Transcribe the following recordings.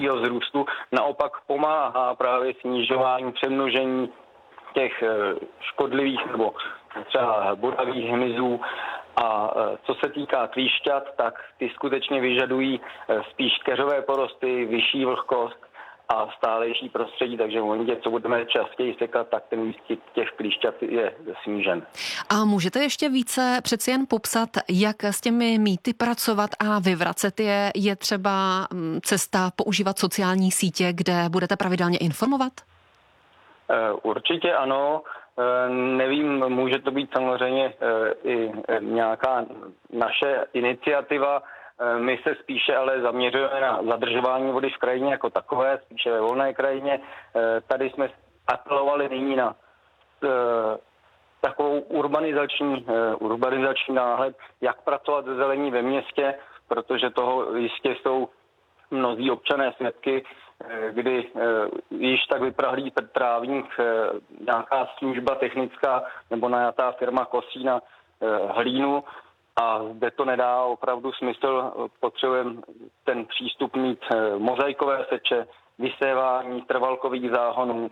vzrůstu naopak pomáhá právě snižování přemnožení těch škodlivých nebo třeba bodavých hmyzů. A co se týká klíšťat, tak ty skutečně vyžadují spíš keřové porosty, vyšší vlhkost a stálejší prostředí, takže v momentě, co budeme častěji sekat, tak ten výskyt těch klíšťat je snížen. A můžete ještě více přeci jen popsat, jak s těmi mýty pracovat a vyvracet je? Je třeba cesta používat sociální sítě, kde budete pravidelně informovat? Určitě ano. Nevím, může to být samozřejmě i nějaká naše iniciativa. My se spíše ale zaměřujeme na zadržování vody v krajině jako takové, spíše ve volné krajině. Tady jsme apelovali nyní na takovou urbanizační náhled, jak pracovat se zelení ve městě, protože toho jistě jsou mnozí občané svědky, kdy již tak vyprahlý trávník, nějaká služba technická nebo najatá firma kosí na hlínu a zde to nedá opravdu smysl. Potřebujeme ten přístup mít mozaikové seče, vysévání trvalkových záhonů,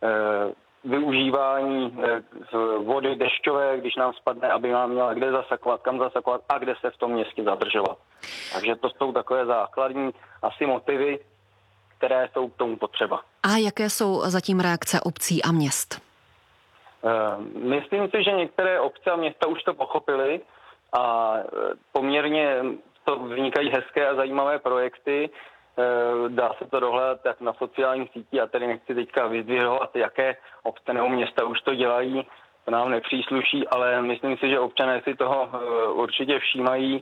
využívání vody dešťové, když nám spadne, aby nám měla kde zasakovat, kam zasakovat a kde se v tom městě zadržovat. Takže to jsou takové základní asi motivy, které jsou k tomu potřeba. A jaké jsou zatím reakce obcí a měst? Myslím si, že některé obce a města už to pochopily a poměrně to vznikají hezké a zajímavé projekty. Dá se to dohledat jak na sociálních sítích, já tedy nechci teďka vyzdvihovat, jaké obce nebo města už to dělají, to nám nepřísluší, ale myslím si, že občané si toho určitě všímají,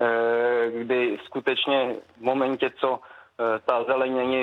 kdy skutečně v momentě, co ta zeleň není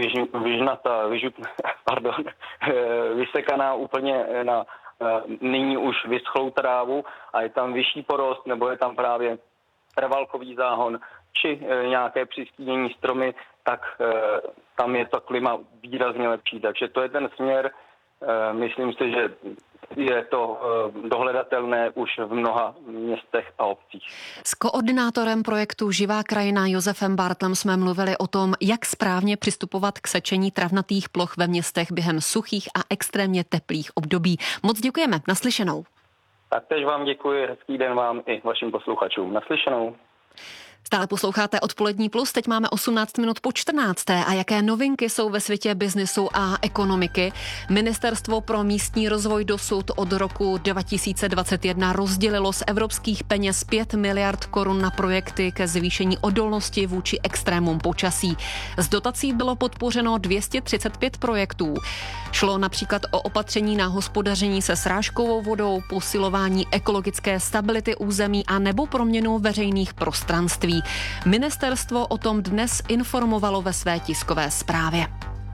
vysekaná úplně na nyní už vyschlou trávu a je tam vyšší porost, nebo je tam právě trvalkový záhon, či nějaké přistínění stromy, tak tam je to klima výrazně lepší. Takže to je ten směr. Myslím si, že je to dohledatelné už v mnoha městech a obcích. S koordinátorem projektu Živá krajina Josefem Bartlem jsme mluvili o tom, jak správně přistupovat k sečení travnatých ploch ve městech během suchých a extrémně teplých období. Moc děkujeme, naslyšenou. Taktéž vám děkuji, hezký den vám i vašim posluchačům. Naslyšenou. Stále posloucháte Odpolední plus, teď máme 18 minut po 14. A jaké novinky jsou ve světě biznesu a ekonomiky? Ministerstvo pro místní rozvoj dosud od roku 2021 rozdělilo z evropských peněz 5 miliard korun na projekty ke zvýšení odolnosti vůči extrémům počasí. Z dotací bylo podpořeno 235 projektů. Šlo například o opatření na hospodaření se srážkovou vodou, posilování ekologické stability území a nebo proměnu veřejných prostranství. Ministerstvo o tom dnes informovalo ve své tiskové zprávě.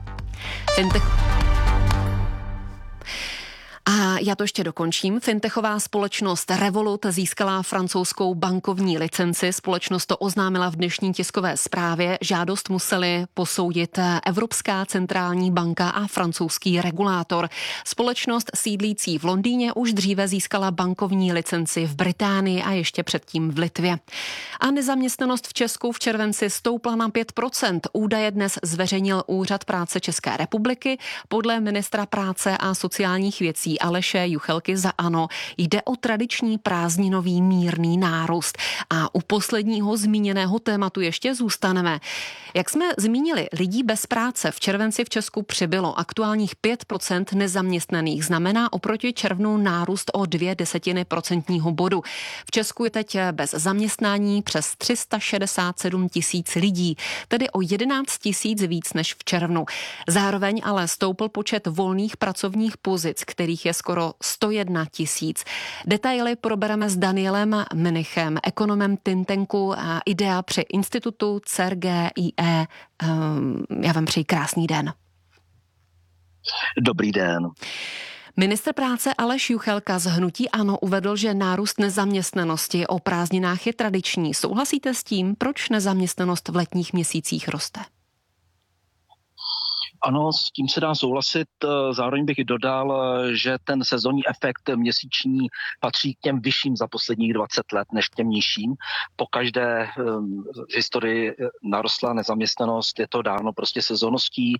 A já to ještě dokončím. Fintechová společnost Revolut získala francouzskou bankovní licenci. Společnost to oznámila v dnešní tiskové zprávě. Žádost museli posoudit Evropská centrální banka a francouzský regulátor. Společnost sídlící v Londýně už dříve získala bankovní licenci v Británii a ještě předtím v Litvě. A nezaměstnanost v Česku v červenci stoupla na 5%. Údaje dnes zveřejnil Úřad práce České republiky. Podle ministra práce a sociálních věcí Aleše Juchelky za ANO jde o tradiční prázdninový mírný nárůst. A u posledního zmíněného tématu ještě zůstaneme. Jak jsme zmínili, lidí bez práce v červenci v Česku přibylo. Aktuálních 5% nezaměstnaných znamená oproti červnu nárůst o 0,2% bodu. V Česku je teď bez zaměstnání přes 367 000 lidí, tedy o 11 000 víc než v červnu. Zároveň ale stoupl počet volných pracovních pozic, kterých je skoro 101 000. Detaily probereme s Danielem Menichem, ekonomem think tanku IDEA při institutu CERGIE. Já vám přeji krásný den. Dobrý den. Ministr práce Aleš Juchelka z hnutí ANO uvedl, že nárůst nezaměstnanosti o prázdninách je tradiční. Souhlasíte s tím, proč nezaměstnanost v letních měsících roste? Ano, s tím se dá souhlasit. Zároveň bych dodal, že ten sezónní efekt měsíční patří k těm vyšším za posledních 20 let než k těm nižším. Pokaždé v historii narostla nezaměstnanost, je to dáno prostě sezónností.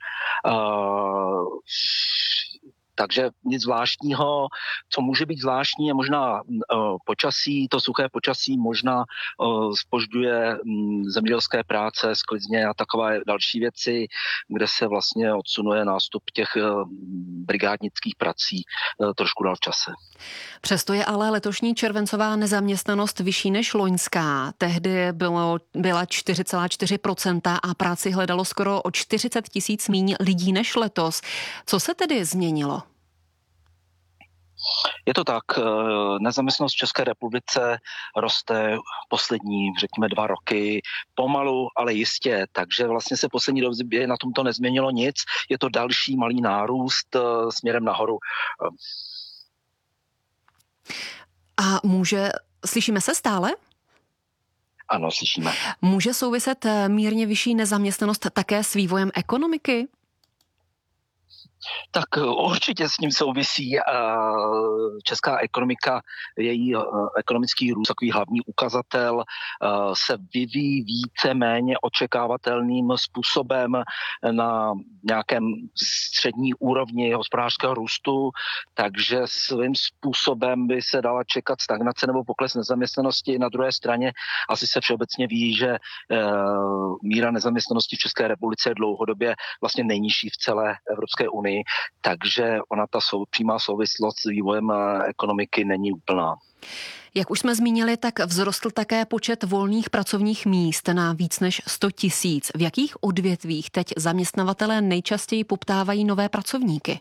Takže nic zvláštního. Co může být zvláštní, je možná počasí, to suché počasí možná zpožďuje zemědělské práce, sklizně a takové další věci, kde se vlastně odsunuje nástup těch brigádnických prací trošku dál v čase. Přesto je ale letošní červencová nezaměstnanost vyšší než loňská. Tehdy byla 4,4% a práci hledalo skoro o 40 000 míň lidí než letos. Co se tedy změnilo? Je to tak, nezaměstnanost v České republice roste poslední, řekněme, 2 roky, pomalu, ale jistě, takže vlastně se poslední době na tomto nezměnilo nic, je to další malý nárůst směrem nahoru. A slyšíme se stále? Ano, slyšíme. Může souviset mírně vyšší nezaměstnanost také s vývojem ekonomiky? Tak určitě s ním souvisí česká ekonomika, její ekonomický růst, takový hlavní ukazatel se vyvíjí více-méně očekávatelným způsobem na nějakém střední úrovni hospodářského růstu, takže svým způsobem by se dala čekat stagnace nebo pokles nezaměstnanosti. Na druhé straně asi se všeobecně ví, že míra nezaměstnanosti v České republice je dlouhodobě vlastně nejnižší v celé Evropské unii. Takže ona ta přímá souvislost s vývojem ekonomiky není úplná. Jak už jsme zmínili, tak vzrostl také počet volných pracovních míst na víc než 100 000. V jakých odvětvích teď zaměstnavatelé nejčastěji poptávají nové pracovníky?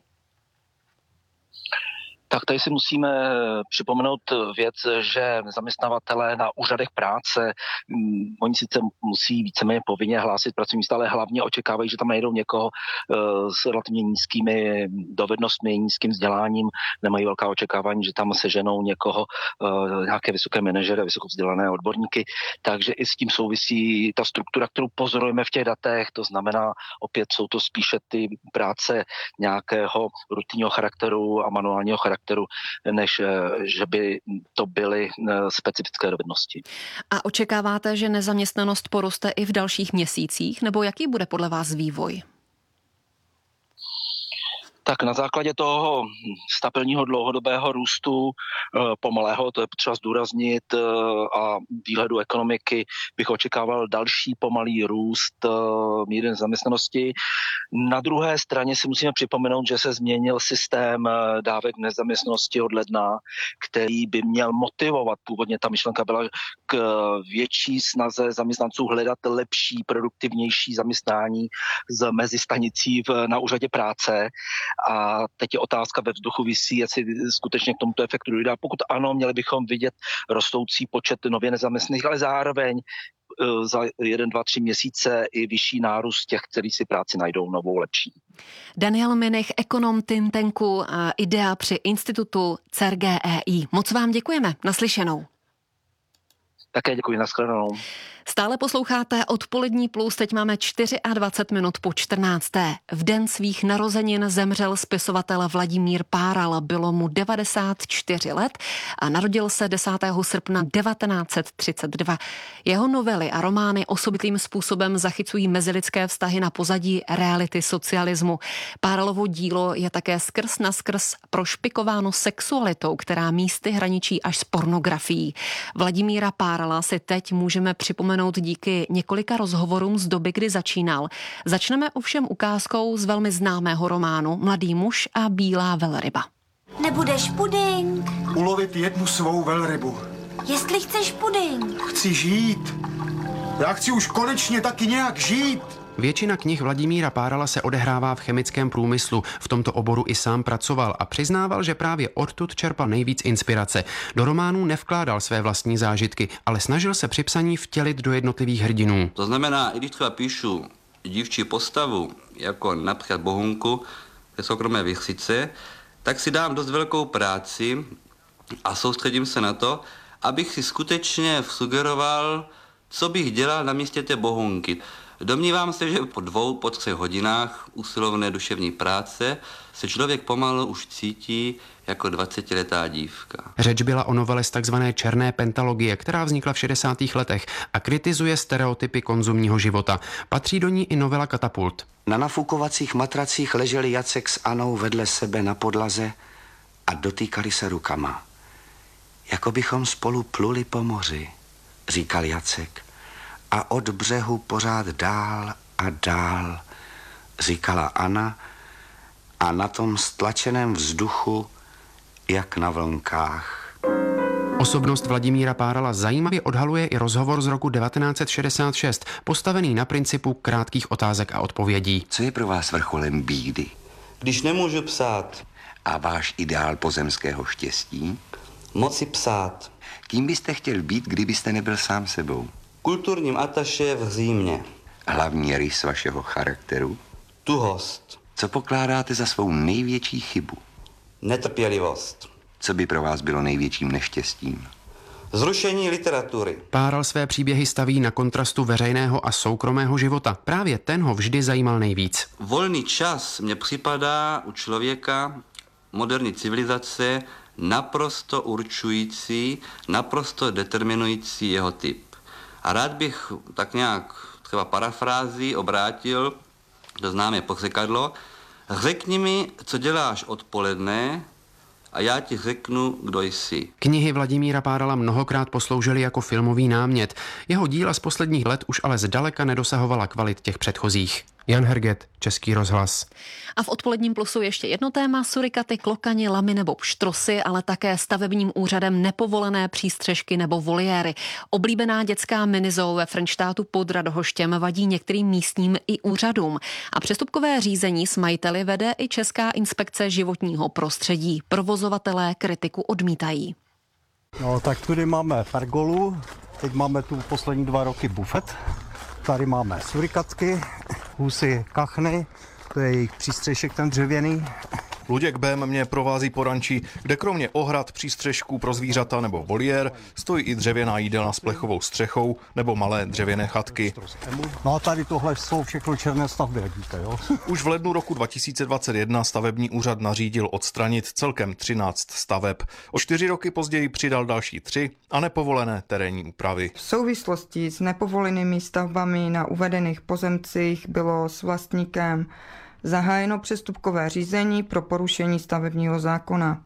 Tak tady si musíme připomenout věc, že zaměstnavatelé na úřadech práce, oni sice musí víceméně povinně hlásit pracovní místa, ale hlavně očekávají, že tam najdou někoho s relativně nízkými dovednostmi, nízkým vzděláním, nemají velká očekávání, že tam seženou někoho, nějaké vysoké manažery, vysokovzdělané odborníky, takže i s tím souvisí ta struktura, kterou pozorujeme v těch datech, to znamená, opět jsou to spíše ty práce nějakého rutinního charakteru a manuálního charakteru, než že by to byly specifické dovednosti. A očekáváte, že nezaměstnanost poroste i v dalších měsících, nebo jaký bude podle vás vývoj? Tak na základě toho stabilního dlouhodobého růstu, pomalého, to je potřeba zdůraznit, a výhledu ekonomiky bych očekával další pomalý růst míry nezaměstnanosti. Na druhé straně si musíme připomenout, že se změnil systém dávek nezaměstnanosti od ledna, který by měl motivovat, původně ta myšlenka byla k větší snaze zaměstnanců hledat lepší, produktivnější zaměstnání z mezistanicí na úřadě práce. A teď je otázka ve vzduchu visí, jestli skutečně k tomuto efektu dojde. A pokud ano, měli bychom vidět rostoucí počet nově nezaměstnaných, ale zároveň za 1, 2, 3 měsíce i vyšší nárůst těch, kteří si práci najdou novou, lepší. Daniel Minich, ekonom think tanku IDEA při institutu CERGEI. Moc vám děkujeme. Naslyšenou. Také děkuji, nashledanou. Stále posloucháte Odpolední plus, teď máme 24 minut po 14. V den svých narozenin zemřel spisovatel Vladimír Páral, bylo mu 94 let a narodil se 10. srpna 1932. Jeho novely a romány osobitým způsobem zachycují mezilidské vztahy na pozadí reality socialismu. Páralovo dílo je také skrz naskrz prošpikováno sexualitou, která místy hraničí až s pornografií. Vladimíra Párala si teď můžeme připomenout díky několika rozhovorům z doby, kdy začínal. Začneme ovšem ukázkou z velmi známého románu Mladý muž a bílá velryba. Nebudeš puding? Ulovit jednu svou velrybu. Jestli chceš puding. Chci žít. Já chci už konečně taky nějak žít. Většina knih Vladimíra Párala se odehrává v chemickém průmyslu. V tomto oboru i sám pracoval a přiznával, že právě odtud čerpal nejvíc inspirace. Do románů nevkládal své vlastní zážitky, ale snažil se při psaní vtělit do jednotlivých hrdinů. To znamená, i když třeba píšu dívčí postavu, jako například Bohunku ve Soukromé vichřice, tak si dám dost velkou práci a soustředím se na to, abych si skutečně sugeroval, co bych dělal na místě té Bohunky. Domnívám se, že po 2-3 hodinách usilovné duševní práce se člověk pomalu už cítí jako 20letá dívka. Řeč byla o novele z takzvané černé pentalogie, která vznikla v 60. letech a kritizuje stereotypy konzumního života. Patří do ní i novela Katapult. Na nafukovacích matracích leželi Jacek s Anou vedle sebe na podlaze a dotýkali se rukama. Jako bychom spolu pluli po moři, říkal Jacek. A od břehu pořád dál a dál, říkala Anna, a na tom stlačeném vzduchu, jak na vlnkách. Osobnost Vladimíra Párala zajímavě odhaluje i rozhovor z roku 1966, postavený na principu krátkých otázek a odpovědí. Co je pro vás vrcholem bídy? Když nemůžu psát. A váš ideál pozemského štěstí? Moci psát. Kým byste chtěl být, kdybyste nebyl sám sebou? Kulturním ataše v Římě. Hlavní rys vašeho charakteru? Tuhost. Co pokládáte za svou největší chybu? Netrpělivost. Co by pro vás bylo největším neštěstím? Zrušení literatury. Páral své příběhy staví na kontrastu veřejného a soukromého života. Právě ten ho vždy zajímal nejvíc. Volný čas mně připadá u člověka moderní civilizace naprosto určující, naprosto determinující jeho typ. A rád bych tak nějak třeba parafrází obrátil to známé pořekadlo: řekni mi, co děláš odpoledne, a já ti řeknu, kdo jsi. Knihy Vladimíra Párala mnohokrát posloužily jako filmový námět. Jeho díla z posledních let už ale zdaleka nedosahovala kvalit těch předchozích. Jan Herget, Český rozhlas. A v odpoledním plusu ještě jedno téma: surikaty, klokani, lamy nebo pštrosy, ale také stavebním úřadem nepovolené přístřežky nebo voliéry. Oblíbená dětská minizoo ve Frenštátu pod Radohoštěm vadí některým místním i úřadům. A přestupkové řízení s majiteli vede i Česká inspekce životního prostředí. Provozovatelé kritiku odmítají. No tak tady máme pergolu, teď máme tu poslední 2 roky bufet. Tady máme surikatky, husy kachny, to je jejich přístřešek ten dřevěný. Luděk Bém mě provází po ranči, kde kromě ohrad, přístřešků pro zvířata nebo voliér stojí i dřevěná jídelna s plechovou střechou nebo malé dřevěné chatky. No a tady tohle jsou všechno černé stavby, jak víte, jo? Už v lednu roku 2021 stavební úřad nařídil odstranit celkem 13 staveb. O 4 roky později přidal další 3 a nepovolené terénní úpravy. V souvislosti s nepovolenými stavbami na uvedených pozemcích bylo s vlastníkem zahájeno přestupkové řízení pro porušení stavebního zákona.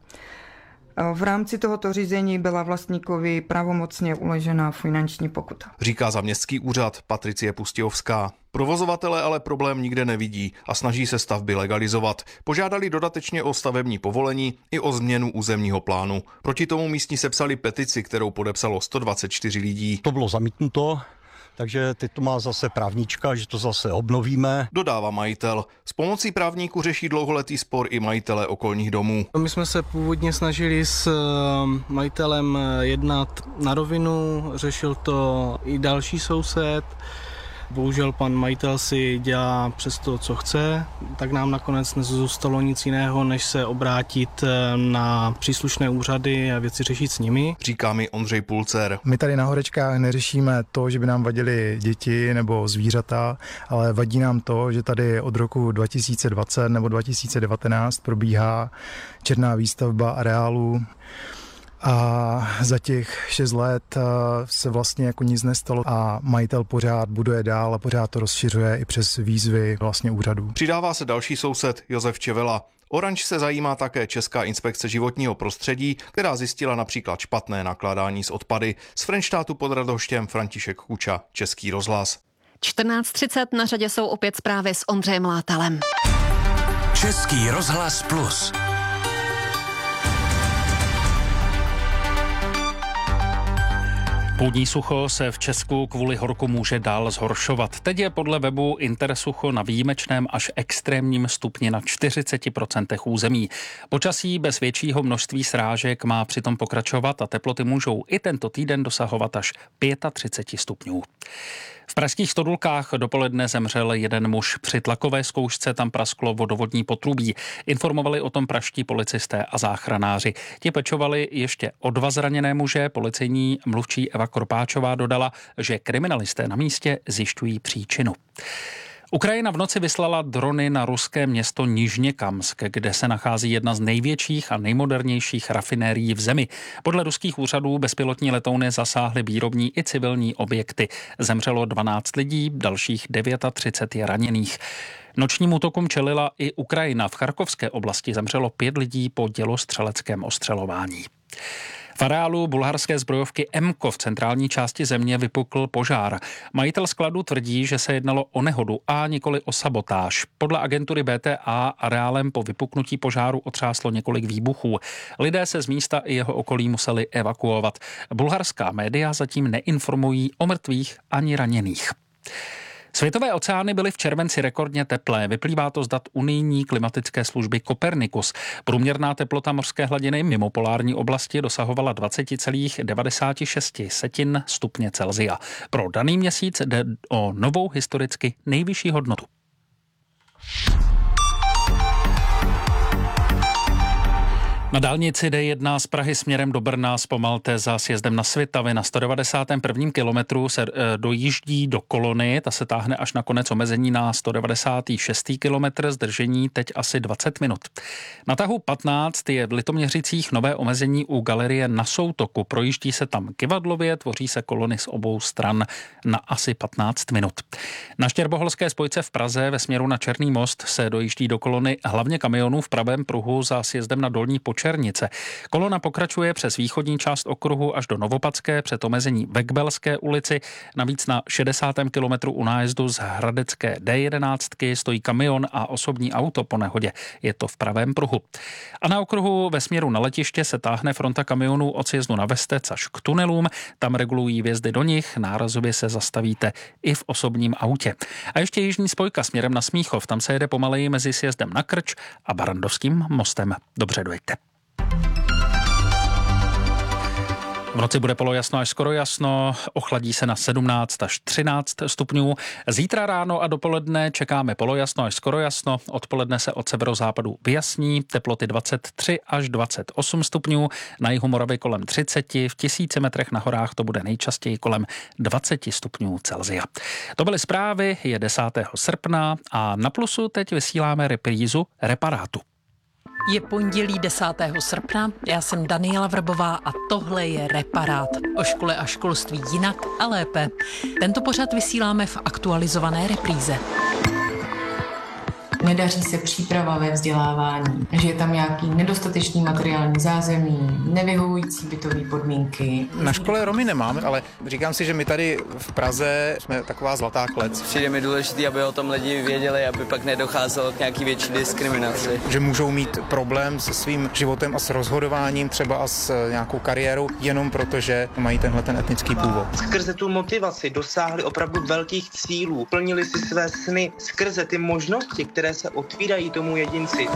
V rámci tohoto řízení byla vlastníkovi pravomocně uložena finanční pokuta. Říká za městský úřad Patricie Pustějovská. Provozovatelé ale problém nikde nevidí a snaží se stavby legalizovat. Požádali dodatečně o stavební povolení i o změnu územního plánu. Proti tomu místní sepsali petici, kterou podepsalo 124 lidí. To bylo zamítnuto. Takže teď to má zase právníčka, že to zase obnovíme. Dodává majitel. S pomocí právníků řeší dlouholetý spor i majitelé okolních domů. My jsme se původně snažili s majitelem jednat na rovinu, řešil to i další soused. Bohužel pan majitel si dělá přes to, co chce, tak nám nakonec nezůstalo nic jiného, než se obrátit na příslušné úřady a věci řešit s nimi. Říká mi Ondřej Pulcer. My tady na Horečkách neřešíme to, že by nám vadily děti nebo zvířata, ale vadí nám to, že tady od roku 2020 nebo 2019 probíhá černá výstavba areálu. A za těch 6 let se vlastně jako nic nestalo a majitel pořád buduje dál a pořád to rozšiřuje i přes výzvy vlastně úřadů. Přidává se další soused Josef Čevela. O ranč se zajímá také Česká inspekce životního prostředí, která zjistila například špatné nakládání s odpady. Z Frenštátu pod Radhoštěm František Kuča, Český rozhlas. 14:30, na řadě jsou opět zprávy s Ondřejem Látalem. Český rozhlas plus. Půdní sucho se v Česku kvůli horku může dál zhoršovat. Teď je podle webu Intersucho na výjimečném až extrémním stupni na 40% území. Počasí bez většího množství srážek má přitom pokračovat a teploty můžou i tento týden dosahovat až 35 stupňů. V pražských Stodulkách dopoledne zemřel jeden muž. Při tlakové zkoušce tam prasklo vodovodní potrubí. Informovali o tom pražští policisté a záchranáři. Ti pečovali ještě o 2 zraněné muže. Policejní mluvčí Eva Korpáčová dodala, že kriminalisté na místě zjišťují příčinu. Ukrajina v noci vyslala drony na ruské město Nižněkamsk, kde se nachází jedna z největších a nejmodernějších rafinérií v zemi. Podle ruských úřadů bezpilotní letouny zasáhly výrobní i civilní objekty. Zemřelo 12 lidí, dalších 39 je raněných. Nočním útokům čelila i Ukrajina. V Charkovské oblasti zemřelo 5 lidí po dělostřeleckém ostřelování. V areálu bulharské zbrojovky Emco v centrální části země vypukl požár. Majitel skladu tvrdí, že se jednalo o nehodu a nikoli o sabotáž. Podle agentury BTA areálem po vypuknutí požáru otřáslo několik výbuchů. Lidé se z místa i jeho okolí museli evakuovat. Bulharská média zatím neinformují o mrtvých ani raněných. Světové oceány byly v červenci rekordně teplé. Vyplývá to z dat unijní klimatické služby Copernicus. Průměrná teplota mořské hladiny mimo polární oblasti dosahovala 20,96 stupně Celsia. Pro daný měsíc jde o novou historicky nejvyšší hodnotu. Na dálnici D1 z Prahy směrem do Brna zpomalte za sjezdem na Svitavy. Na 191. kilometru se dojíždí do kolony, ta se táhne až na konec omezení na 196. kilometr, zdržení teď asi 20 minut. Na tahu 15 je v Litoměřicích nové omezení u galerie Na Soutoku. Projíždí se tam kyvadlově, tvoří se kolony z obou stran na asi 15 minut. Na Štěrboholské spojce v Praze ve směru na Černý most se dojíždí do kolony hlavně kamionů v pravém pruhu za sjezdem na Dolní Počernice. Kolona pokračuje přes východní část okruhu až do Novopadské před omezení ve Kbelské ulici. Navíc na 60. kilometru u nájezdu z hradecké D11 stojí kamion a osobní auto po nehodě. Je to v pravém pruhu. A na okruhu ve směru na letiště se táhne fronta kamionů od sjezdu na Vestec až k tunelům. Tam regulují vjezdy do nich, nárazově se zastavíte i v osobním autě. A ještě jižní spojka směrem na Smíchov. Tam se jede pomaleji mezi sjezdem na Krč a Barandovským mostem. Dobře dojďte. V noci bude polojasno až skoro jasno, ochladí se na 17 až 13 stupňů. Zítra ráno a dopoledne čekáme polojasno až skoro jasno, odpoledne se od severozápadu vyjasní, teploty 23 až 28 stupňů, na jihu Moravy kolem 30, v 1000 metrech na horách to bude nejčastěji kolem 20 stupňů Celsia. To byly zprávy, je 10. srpna a na Plusu teď vysíláme reprízu Reparátu. Je pondělí 10. srpna, já jsem Daniela Vrbová a tohle je Reparát. O škole a školství jinak a lépe. Tento pořad vysíláme v aktualizované repríze. Nedaří se příprava ve vzdělávání, že je tam nějaký nedostatečný materiální zázemí, nevyhovující bytové podmínky. Na škole Romy nemáme, ale říkám si, že my tady v Praze jsme taková zlatá klec. Přijde mi důležité, aby o tom lidi věděli, aby pak nedocházelo k nějaký větší diskriminaci. Že můžou mít problém se svým životem a s rozhodováním, třeba a s nějakou kariérou, jenom proto, že mají ten etnický původ. Skrze tu motivaci dosáhli opravdu velkých cílů, plnili si své sny, skrze ty možnosti, které se otvírají tomu jedinci.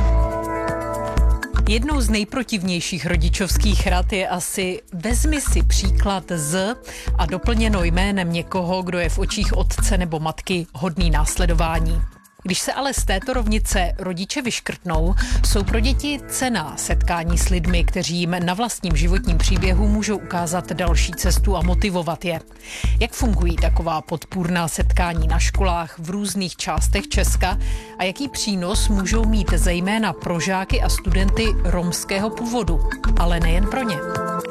Jednou z nejprotivnějších rodičovských rad je asi vezmi si příklad z a doplněno jménem někoho, kdo je v očích otce nebo matky hodný následování. Když se ale z této rovnice rodiče vyškrtnou, jsou pro děti cenná setkání s lidmi, kteří jim na vlastním životním příběhu můžou ukázat další cestu a motivovat je. Jak fungují taková podpůrná setkání na školách v různých částech Česka a jaký přínos můžou mít zejména pro žáky a studenty romského původu, ale nejen pro ně.